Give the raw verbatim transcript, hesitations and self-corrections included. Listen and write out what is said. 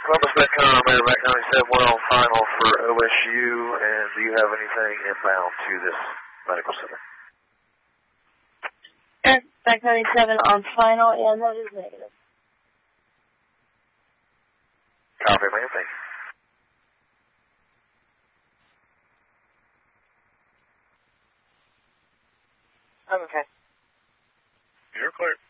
Columbus Metcon, Mac ninety-seven, we're on final for O S U, and do you have anything inbound to this medical center? Mac ninety-seven on final, and that is negative. Copy, man. Thank you. I'm okay. You're clear.